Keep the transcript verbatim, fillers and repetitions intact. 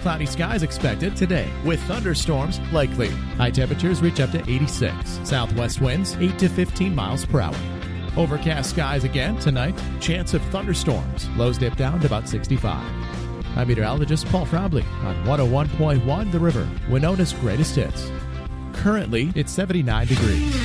cloudy skies expected today, with thunderstorms likely. High temperatures reach up to eighty-six. Southwest winds eight to fifteen miles per hour. Overcast skies again tonight. Chance of thunderstorms. Lows dip down to about sixty-five. I'm meteorologist Paul Frobley on one oh one point one The River, Winona's greatest hits. Currently, it's seventy-nine degrees.